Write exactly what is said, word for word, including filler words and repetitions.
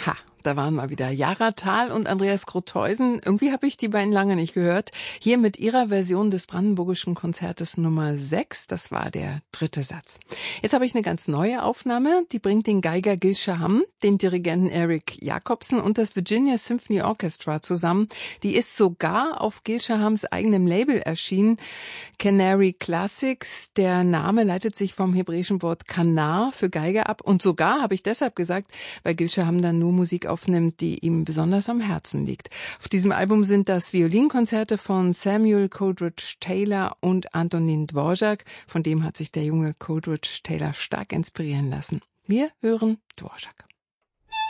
Ha, da waren mal wieder Jara Thal und Andreas Grotheusen. Irgendwie habe ich die beiden lange nicht gehört. Hier mit ihrer Version des Brandenburgischen Konzertes Nummer sechs. Das war der dritte Satz. Jetzt habe ich eine ganz neue Aufnahme. Die bringt den Geiger Gil Shaham, den Dirigenten Eric Jacobson und das Virginia Symphony Orchestra zusammen. Die ist sogar auf Gil Shahams eigenem Label erschienen, Canary Classics. Der Name leitet sich vom hebräischen Wort Kanar für Geige ab. Und sogar, habe ich deshalb gesagt, weil Gil Shaham dann nur Musik aufnimmt, die ihm besonders am Herzen liegt. Auf diesem Album sind das Violinkonzerte von Samuel Coleridge Taylor und Antonin Dvorak. Von dem hat sich der junge Coleridge Taylor stark inspirieren lassen. Wir hören Dvorak.